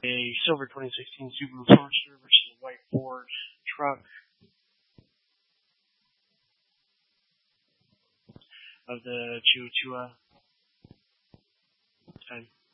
a silver 2016 Subaru Forester versus a white Ford truck of the Chihuahua time.